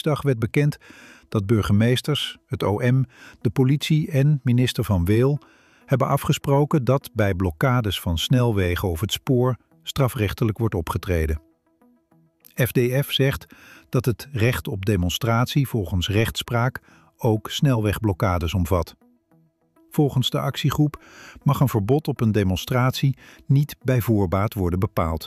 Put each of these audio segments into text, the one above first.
dinsdag werd bekend dat burgemeesters, het OM, de politie en minister Van Weel hebben afgesproken dat bij blokkades van snelwegen of het spoor strafrechtelijk wordt opgetreden. FDF zegt dat het recht op demonstratie volgens rechtspraak ook snelwegblokkades omvat. Volgens de actiegroep mag een verbod op een demonstratie niet bij voorbaat worden bepaald.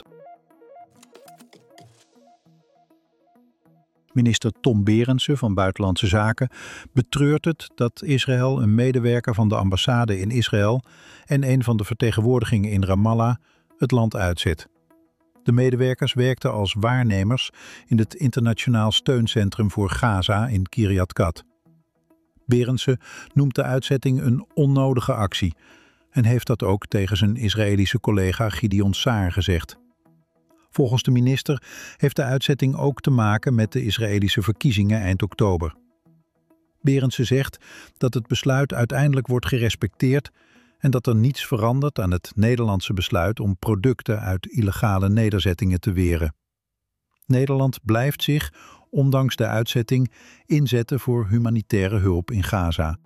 Minister Tom Berendsen van Buitenlandse Zaken betreurt het dat Israël een medewerker van de ambassade in Israël en een van de vertegenwoordigingen in Ramallah het land uitzet. De medewerkers werkten als waarnemers in het Internationaal Steuncentrum voor Gaza in Kiryat Gat. Berendsen noemt de uitzetting een onnodige actie en heeft dat ook tegen zijn Israëlische collega Gideon Saar gezegd. Volgens de minister heeft de uitzetting ook te maken met de Israëlische verkiezingen eind oktober. Berendsen zegt dat het besluit uiteindelijk wordt gerespecteerd en dat er niets verandert aan het Nederlandse besluit om producten uit illegale nederzettingen te weren. Nederland blijft zich, ondanks de uitzetting, inzetten voor humanitaire hulp in Gaza.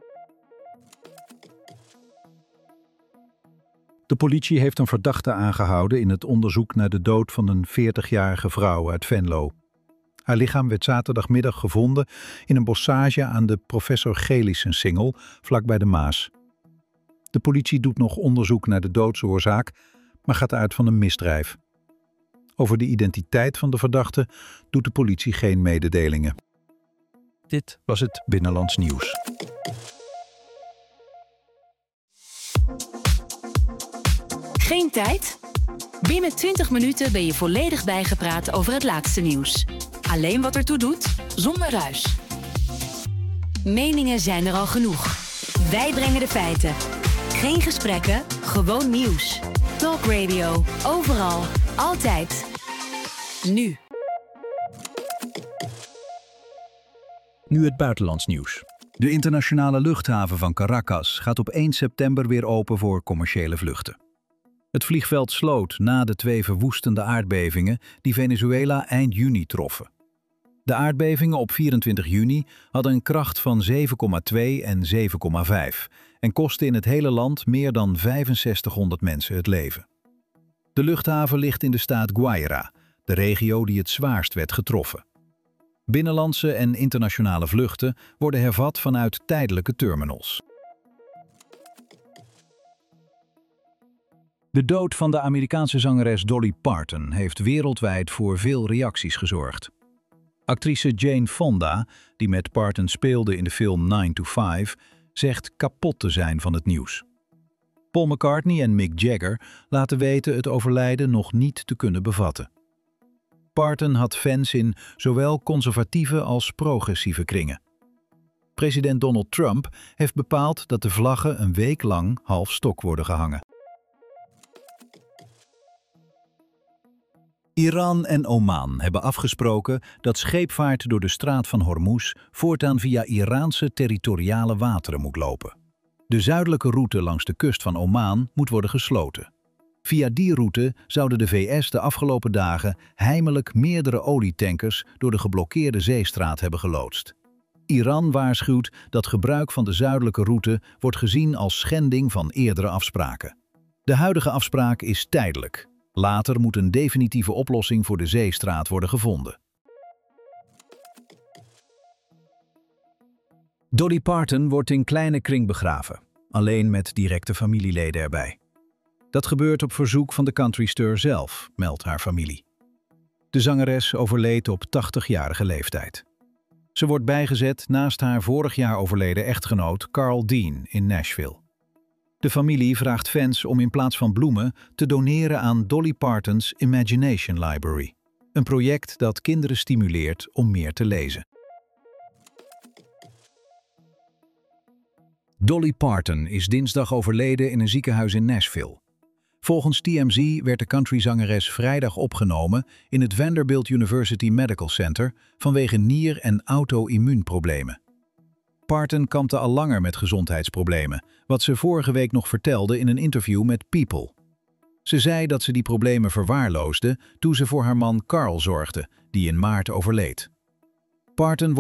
De politie heeft een verdachte aangehouden in het onderzoek naar de dood van een 40-jarige vrouw uit Venlo. Haar lichaam werd zaterdagmiddag gevonden in een bossage aan de Professor Gelissensingel, vlakbij de Maas. De politie doet nog onderzoek naar de doodsoorzaak, maar gaat uit van een misdrijf. Over de identiteit van de verdachte doet de politie geen mededelingen. Dit was het Binnenlands Nieuws. Geen tijd? Binnen 20 minuten ben je volledig bijgepraat over het laatste nieuws. Alleen wat ertoe doet, zonder ruis. Meningen zijn er al genoeg. Wij brengen de feiten. Geen gesprekken, gewoon nieuws. Talk Radio, overal, altijd. Nu. Nu het buitenlands nieuws. De internationale luchthaven van Caracas gaat op 1 september weer open voor commerciële vluchten. Het vliegveld sloot na de 2 verwoestende aardbevingen die Venezuela eind juni troffen. De aardbevingen op 24 juni hadden een kracht van 7,2 en 7,5 en kostten in het hele land meer dan 6500 mensen het leven. De luchthaven ligt in de staat Guairá, de regio die het zwaarst werd getroffen. Binnenlandse en internationale vluchten worden hervat vanuit tijdelijke terminals. De dood van de Amerikaanse zangeres Dolly Parton heeft wereldwijd voor veel reacties gezorgd. Actrice Jane Fonda, die met Parton speelde in de film 9 to 5, zegt kapot te zijn van het nieuws. Paul McCartney en Mick Jagger laten weten het overlijden nog niet te kunnen bevatten. Parton had fans in zowel conservatieve als progressieve kringen. President Donald Trump heeft bepaald dat de vlaggen een week lang half stok worden gehangen. Iran en Oman hebben afgesproken dat scheepvaart door de straat van Hormuz voortaan via Iraanse territoriale wateren moet lopen. De zuidelijke route langs de kust van Oman moet worden gesloten. Via die route zouden de VS de afgelopen dagen heimelijk meerdere olietankers door de geblokkeerde zeestraat hebben geloodst. Iran waarschuwt dat gebruik van de zuidelijke route wordt gezien als schending van eerdere afspraken. De huidige afspraak is tijdelijk. Later moet een definitieve oplossing voor de zeestraat worden gevonden. Dolly Parton wordt in kleine kring begraven, alleen met directe familieleden erbij. Dat gebeurt op verzoek van de countryster zelf, meldt haar familie. De zangeres overleed op 80-jarige leeftijd. Ze wordt bijgezet naast haar vorig jaar overleden echtgenoot Carl Dean in Nashville. De familie vraagt fans om in plaats van bloemen te doneren aan Dolly Parton's Imagination Library, een project dat kinderen stimuleert om meer te lezen. Dolly Parton is dinsdag overleden in een ziekenhuis in Nashville. Volgens TMZ werd de countryzangeres vrijdag opgenomen in het Vanderbilt University Medical Center vanwege nier- en auto-immuunproblemen. Parton kampte al langer met gezondheidsproblemen, wat ze vorige week nog vertelde in een interview met People. Ze zei dat ze die problemen verwaarloosde toen ze voor haar man Carl zorgde, die in maart overleed. Parton